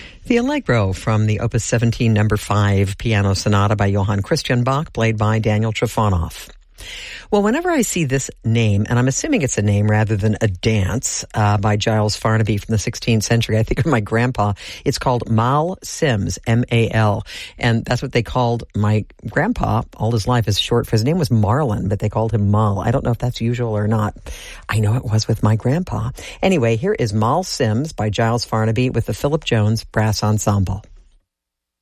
The Allegro from the Opus 17 number 5 piano sonata by Johann Christian Bach, played by Daniel Trifonov. Well, whenever I see this name, and I'm assuming it's a name rather than a dance by Giles Farnaby from the 16th century, I think of my grandpa. It's called Mal Sims, M-A-L, and that's what they called my grandpa all his life. Is short for his name was Marlin, but they called him Mal. I don't know if that's usual or not. I know it was with my grandpa. Anyway, here is Mal Sims by Giles Farnaby with the Philip Jones Brass Ensemble.